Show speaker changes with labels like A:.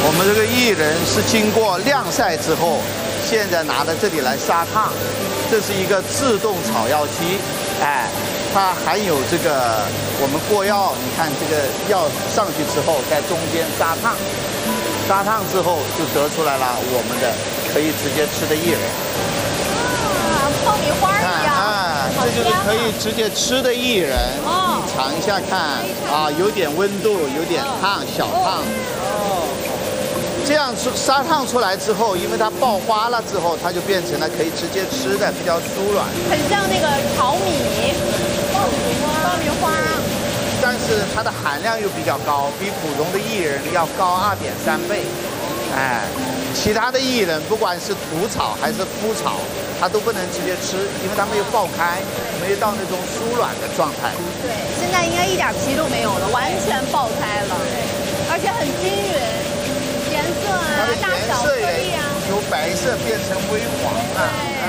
A: 我们这个薏仁是经过晾晒之后，现在拿到这里来砂烫，这是一个自动炒药机，哎，它含有这个我们过药，你看这个药上去之后，在中间砂烫，砂烫之后就得出来了我们的可以直接吃的薏仁。
B: 啊，爆米花一样。
A: 啊，这就是可以直接吃的薏仁。
B: 哦，
A: 你尝一下看啊，有点温度，有点烫，小烫。这样砂烫出来之后，因为它爆花了之后，它就变成了可以直接吃的，比较酥软。
B: 很像那个炒米、爆米花。
A: 但是它的含量又比较高，比普通的薏仁要高2.3倍。哎，其他的薏仁不管是土炒还是枯炒，它都不能直接吃，因为它没有爆开，没有到那种酥软的状态。
B: 对，现在应该一点皮都没有了，完全爆开了，而且很均匀，颜色啊、大小颗粒啊，
A: 由白色变成微黄啊。